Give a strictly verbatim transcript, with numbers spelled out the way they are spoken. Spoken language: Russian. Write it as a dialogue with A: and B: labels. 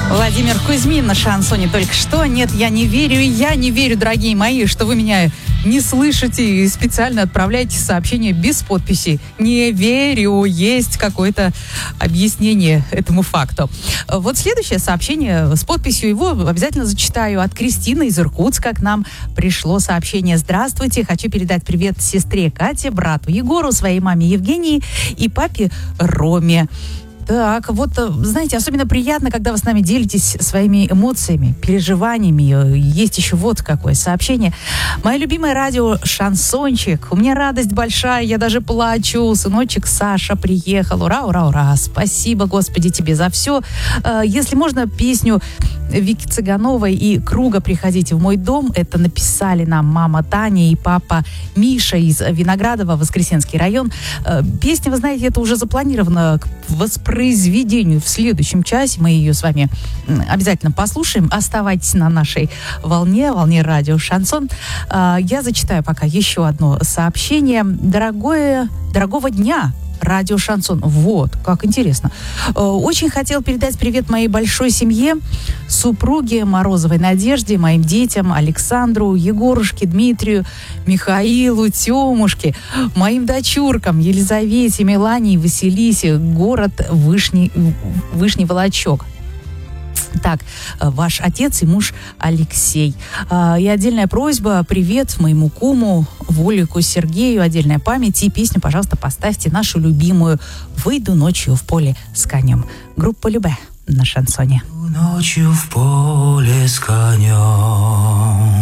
A: Владимир Кузьмин на шансоне только что. Нет, я не верю, я не верю, дорогие мои, что вы меня не слышите и специально отправляете сообщение без подписи. Не верю, есть какое-то объяснение этому факту. Вот следующее сообщение с подписью, его обязательно зачитаю. От Кристины из Иркутска к нам пришло сообщение. Здравствуйте, хочу передать привет сестре Кате, брату Егору, своей маме Евгении и папе Роме. Так, вот, знаете, особенно приятно, когда вы с нами делитесь своими эмоциями, переживаниями. Есть еще вот какое сообщение. Мое любимое радио «Шансончик». У меня радость большая, я даже плачу. Сыночек Саша приехал. Ура, ура, ура. Спасибо, Господи, тебе за все. Если можно, песню Вики Цыгановой и Круга «Приходите в мой дом». Это написали нам мама Таня и папа Миша из Виноградова, Воскресенский район. Песня, вы знаете, это уже запланировано к воспроизведению в следующем часе. Мы ее с вами обязательно послушаем. Оставайтесь на нашей волне, волне радио «Шансон». Я зачитаю пока еще одно сообщение. Дорогое, дорогого дня, радио «Шансон». Вот, как интересно. Очень хотел передать привет моей большой семье, супруге Морозовой Надежде, моим детям Александру, Егорушке, Дмитрию, Михаилу, Темушке, моим дочуркам Елизавете, Мелании, Василисе, город Вышний, Вышний Волочок. Так, ваш отец и муж Алексей. И отдельная просьба, привет моему куму Волику Сергею, отдельная память и песню, пожалуйста, поставьте нашу любимую «Выйду ночью в поле с конем». Группа «Любэ» на шансоне.
B: Ночью в поле с конем.